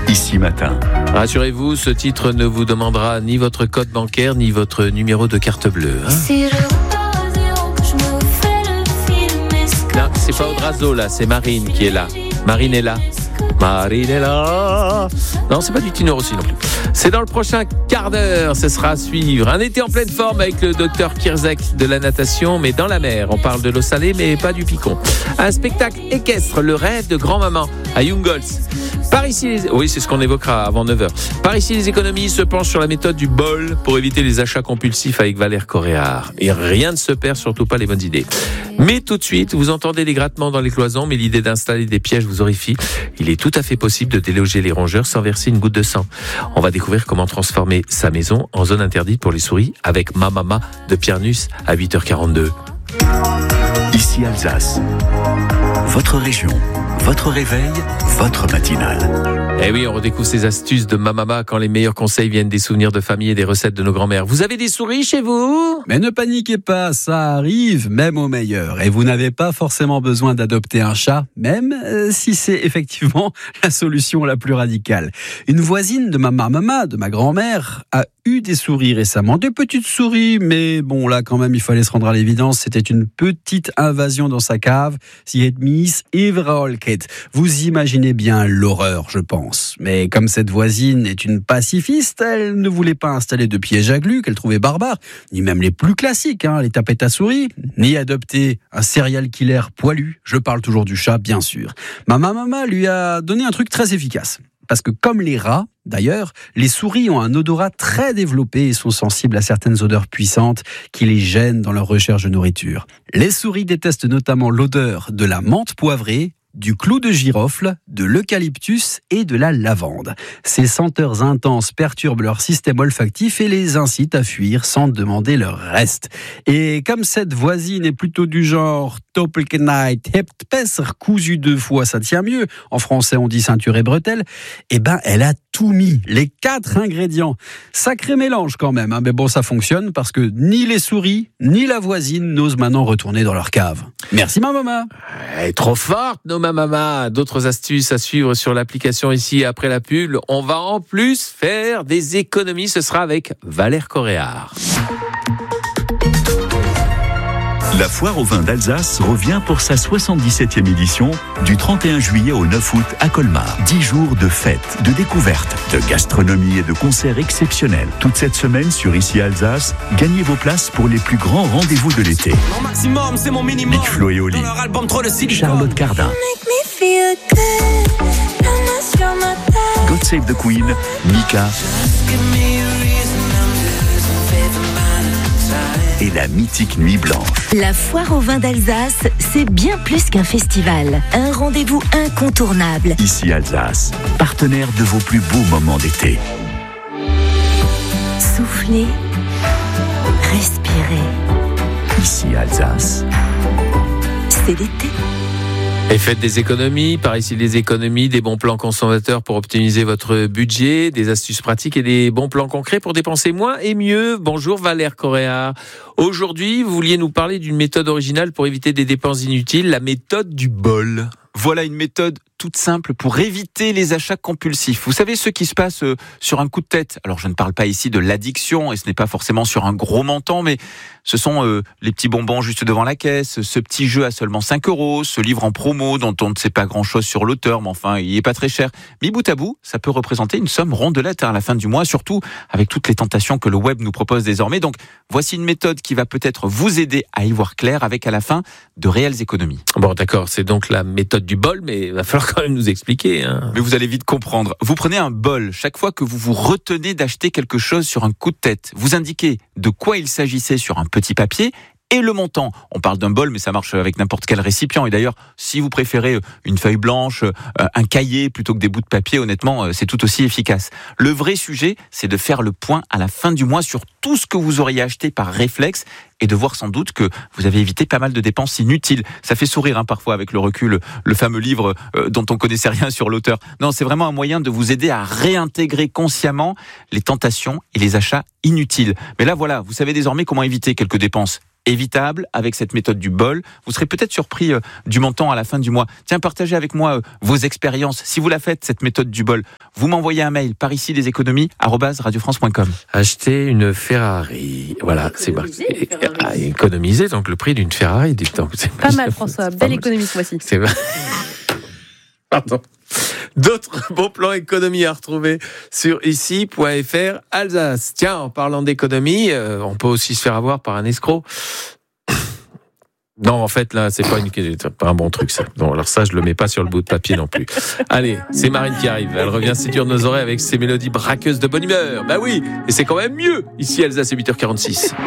Ici Matin. Rassurez-vous, ce titre ne vous demandera ni votre code bancaire, ni votre numéro de carte bleue. Si je repars à zéro, que je me refais le film, est-ce que Non, c'est pas Odrazo là, c'est Marine qui est là. Marine est là. Marine est là. Non, c'est pas du Tino Rossi non plus. C'est dans le prochain quart d'heure, ce sera à suivre. Un été en pleine forme avec le docteur Kirzek de la natation, mais dans la mer. On parle de l'eau salée, mais pas du picon. Un spectacle équestre, le rêve de grand-maman à Youngholz. Par ici, oui, c'est ce qu'on évoquera avant 9h. Par ici, les économies se penchent sur la méthode du bol pour éviter les achats compulsifs avec Valère Coréard. Et rien ne se perd, surtout pas les bonnes idées. Mais tout de suite, vous entendez les grattements dans les cloisons, mais l'idée d'installer des pièges vous horrifie. Il est tout à fait possible de déloger les rongeurs sans verser une goutte de sang. On va découvrir comment transformer sa maison en zone interdite pour les souris avec Ma Mama de Pierre Nuss à 8h42. Ici Alsace. Votre région, votre réveil, votre matinale. Eh oui, on redécouvre ces astuces de Ma Mama quand les meilleurs conseils viennent des souvenirs de famille et des recettes de nos grands-mères. Vous avez des souris chez vous ? Mais ne paniquez pas, ça arrive même aux meilleurs. Et vous n'avez pas forcément besoin d'adopter un chat, même si c'est effectivement la solution la plus radicale. Une voisine de ma maman, de ma grand-mère, a eu des souris récemment. Des petites souris, mais bon, là quand même, il fallait se rendre à l'évidence. C'était une petite invasion dans sa cave. Sie het Miss Everolket. Vous imaginez bien l'horreur, je pense. Mais comme cette voisine est une pacifiste, elle ne voulait pas installer de pièges à glu qu'elle trouvait barbares, ni même les plus classiques, les tapettes à souris, ni adopter un serial killer poilu. Je parle toujours du chat, bien sûr. Ma maman lui a donné un truc très efficace. Parce que comme les rats, d'ailleurs, les souris ont un odorat très développé et sont sensibles à certaines odeurs puissantes qui les gênent dans leur recherche de nourriture. Les souris détestent notamment l'odeur de la menthe poivrée, du clou de girofle, de l'eucalyptus et de la lavande. Ces senteurs intenses perturbent leur système olfactif et les incitent à fuir sans demander leur reste. Et comme cette voisine est plutôt du genre Doppelkneid hebt besser, cousu 2 fois ça tient mieux, en français on dit ceinture et bretelles, elle a tout mis, les 4 ingrédients. Sacré mélange quand même, mais bon ça fonctionne parce que ni les souris, ni la voisine n'osent maintenant retourner dans leur cave. Merci ma maman. Elle est trop forte, nos mamama. D'autres astuces à suivre sur l'application ici après la pub. On va en plus faire des économies. Ce sera avec Valère Coréard. La foire au vin d'Alsace revient pour sa 77e édition du 31 juillet au 9 août à Colmar. 10 jours de fêtes, de découvertes, de gastronomie et de concerts exceptionnels. Toute cette semaine sur Ici Alsace, gagnez vos places pour les plus grands rendez-vous de l'été. Mon maximum, c'est mon minimum. Big Flo et Oli, Dans leur album, trop de silicone. Charlotte Cardin, God Save the Queen, Mika et la mythique Nuit Blanche. La foire au vin d'Alsace, c'est bien plus qu'un festival. Un rendez-vous incontournable. Ici Alsace, partenaire de vos plus beaux moments d'été. Soufflez, respirez. Ici Alsace. C'est l'été. Et faites des économies, par ici les économies, des bons plans consommateurs pour optimiser votre budget, des astuces pratiques et des bons plans concrets pour dépenser moins et mieux. Bonjour Valère Coréard. Aujourd'hui, vous vouliez nous parler d'une méthode originale pour éviter des dépenses inutiles, la méthode du bol. Voilà une méthode toute simple pour éviter les achats compulsifs. Vous savez, ceux qui se passent sur un coup de tête. Alors, je ne parle pas ici de l'addiction, et ce n'est pas forcément sur un gros montant, mais ce sont les petits bonbons juste devant la caisse, ce petit jeu à seulement 5 €, ce livre en promo dont on ne sait pas grand-chose sur l'auteur, mais enfin, il n'est pas très cher. Mais bout à bout, ça peut représenter une somme rondelette à la fin du mois, surtout avec toutes les tentations que le web nous propose désormais. Donc, voici une méthode qui va peut-être vous aider à y voir clair avec à la fin de réelles économies. Bon, d'accord, c'est donc la méthode du bol, mais il va falloir quand même nous expliquer. Mais vous allez vite comprendre. Vous prenez un bol. Chaque fois que vous vous retenez d'acheter quelque chose sur un coup de tête, vous indiquez de quoi il s'agissait sur un petit papier et le montant. On parle d'un bol, mais ça marche avec n'importe quel récipient. Et d'ailleurs, si vous préférez une feuille blanche, un cahier plutôt que des bouts de papier, honnêtement, c'est tout aussi efficace. Le vrai sujet, c'est de faire le point à la fin du mois sur tout ce que vous auriez acheté par réflexe et de voir sans doute que vous avez évité pas mal de dépenses inutiles. Ça fait sourire parfois avec le recul, le fameux livre dont on connaissait rien sur l'auteur. Non, c'est vraiment un moyen de vous aider à réintégrer consciemment les tentations et les achats inutiles. Mais là, voilà, vous savez désormais comment éviter quelques dépenses évitable avec cette méthode du bol. Vous serez peut-être surpris du montant à la fin du mois. Tiens, partagez avec moi vos expériences. Si vous la faites, cette méthode du bol, vous m'envoyez un mail par ici leséconomies@radiofrance.com. Acheter une Ferrari. Voilà, c'est marqué. Économiser donc le prix d'une Ferrari. Donc, Pas mal, François. Belle économie ce mois-ci. C'est Pardon. D'autres bons plans économie à retrouver sur ici.fr Alsace. Tiens, en parlant d'économie, on peut aussi se faire avoir par un escroc. Non, en fait, là, c'est pas un bon truc, ça. Non, alors ça, je le mets pas sur le bout de papier non plus. Allez, c'est Marine qui arrive. Elle revient séduire nos oreilles avec ses mélodies braqueuses de bonne humeur. Bah oui, et c'est quand même mieux. Ici, Alsace, c'est 8h46.